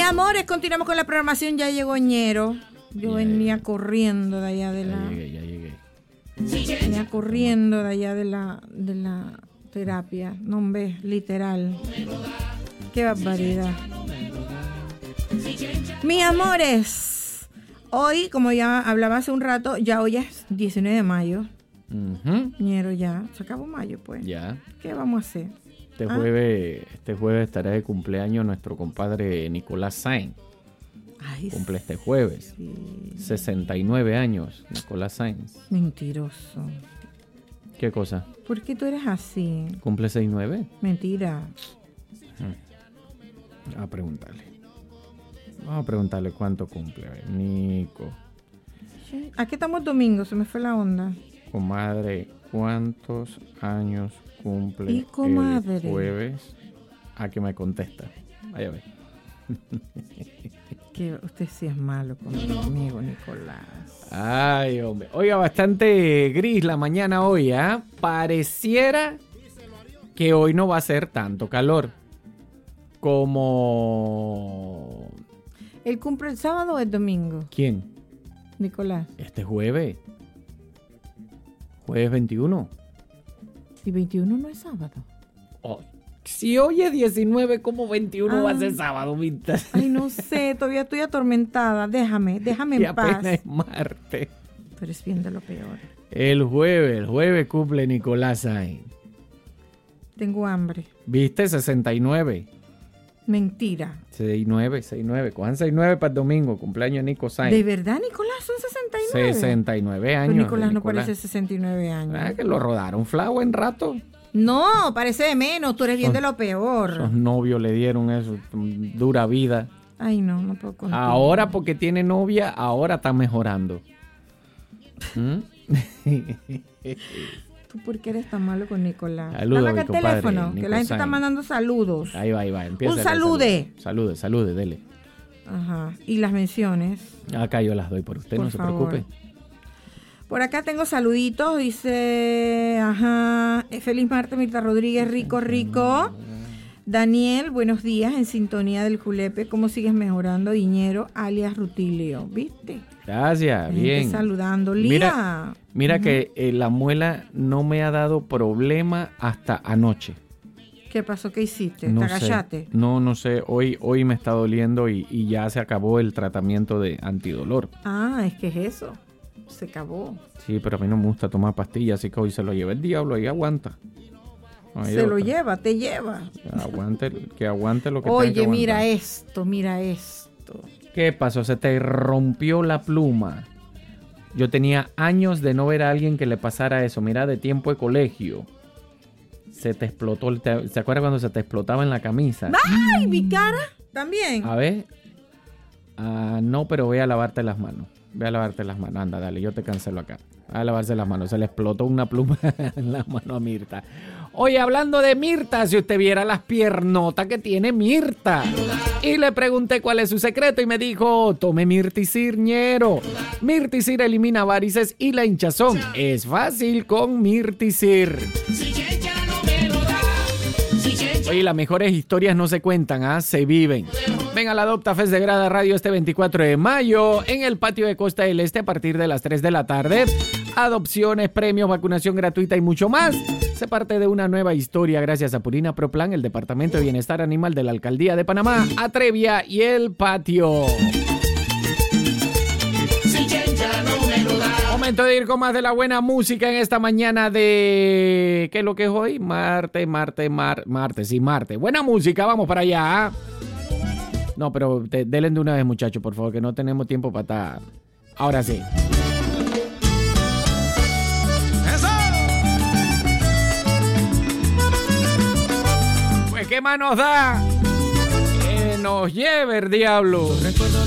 amores, continuamos con la programación. Ya llegó Ñero. Yo venía corriendo de allá de la... Ya llegué. Venía corriendo de allá de la terapia. No, ves, literal. Qué barbaridad. Mis amores, hoy, como ya hablaba hace un rato, ya hoy es 19 de mayo. Ñero, ya. Se acabó mayo, pues. Ya. ¿Qué vamos a hacer? Este jueves estará de cumpleaños nuestro compadre Nicolás Sainz. Ay, cumple este jueves. Sí. 69 años, Nicolás Sainz. Mentiroso. ¿Qué cosa? ¿Por qué tú eres así? ¿Cumple 69? Mentira. Vamos a preguntarle cuánto cumple. A ver, Nico. Aquí estamos domingo, se me fue la onda. Comadre, ¿cuántos años cumple ¿Y comadre? El jueves? A que me contesta. Vaya a ver. Que usted sí es malo conmigo, Nicolás. Ay, hombre. Oiga, bastante gris la mañana hoy, ¿ah? Pareciera que hoy no va a ser tanto calor como... ¿El cumple el sábado o el domingo? ¿Quién? Nicolás. Este jueves. Jueves 21. Si 21 no es sábado. Oh, si hoy es 19, ¿cómo 21 va a ser sábado, Vinta? Ay, no sé, todavía estoy atormentada. Déjame y en paz. apenas es martes. Pero es bien de lo peor. El jueves cumple Nicolás Sainz. Tengo hambre. ¿Viste? 69. Mentira. 69. Cojan 69 para el domingo, cumpleaños Nico Sainz. ¿De verdad, Nicolás? ¿Son 69? 69 años. Pero Nicolás no parece 69 años. Ah, que lo rodaron flau en rato. No, parece de menos. Tú eres bien de lo peor. Los novios le dieron eso, dura vida. Ay, no puedo contar. Ahora porque tiene novia, ahora está mejorando. ¿Tú por qué eres tan malo con Nicolás? Saludos, Dame acá el teléfono, Nico que la gente Sainz está mandando saludos. Ahí va. Empieza. Un salude. Salude, dele. Ajá. Y las menciones. Acá yo las doy por usted, Por no favor. se preocupe. Por acá tengo saluditos, dice, feliz martes, Mirta Rodríguez, rico. Daniel, buenos días, en sintonía del Julepe, ¿cómo sigues mejorando? Iñero, alias Rutilio, ¿viste? Gracias, bien. Saludando. Lía. Mira que la muela no me ha dado problema hasta anoche. ¿Qué pasó? ¿Qué hiciste? No ¿Te agachaste? sé. No sé, hoy me está doliendo y ya se acabó el tratamiento de antidolor. Ah, es que es eso. Se acabó. Sí, pero a mí no me gusta tomar pastillas, así que hoy se lo lleva el diablo y aguanta. No hay se otra. lo lleva, te lleva. Que aguante lo que tenga que Oye, aguantar. mira esto. ¿Qué pasó? Se te rompió la pluma. Yo tenía años de no ver a alguien que le pasara eso. Mira, de tiempo de colegio. Se te explotó. ¿Se acuerda cuando se te explotaba en la camisa? ¡Ay, mi cara! ¿También? A ver. No, pero voy a lavarte las manos. Anda, dale, yo te cancelo acá. A lavarse las manos. Se le explotó una pluma en la mano a Mirta. Oye, hablando de Mirta, si usted viera las piernotas que tiene Mirta. Y le pregunté cuál es su secreto y me dijo, tome Mirticir, ñero. Mirticir elimina varices y la hinchazón. Es fácil con Mirticir. Oye, las mejores historias no se cuentan, se viven. Ven a la Adopta Fest de Grada Radio este 24 de mayo en el patio de Costa del Este a partir de las 3 de la tarde. Adopciones, premios, vacunación gratuita y mucho más. Se parte de una nueva historia gracias a Purina Pro Plan, el Departamento de Bienestar Animal de la Alcaldía de Panamá, Atrevia y El Patio. Momento de ir con más de la buena música en esta mañana de... ¿Qué es lo que es hoy? Martes. Buena música, vamos para allá. No, pero denle de una vez, muchachos, por favor, que no tenemos tiempo para estar. Ahora sí. ¡Eso! Pues, ¿qué más nos da? Que nos lleve el diablo. Recuerdo